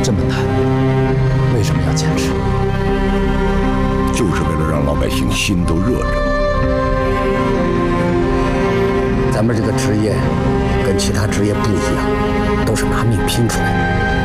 这么难，为什么要坚持？ 就是为了让老百姓心都热着。 咱们这个职业跟其他职业不一样，都是拿命拼出来的。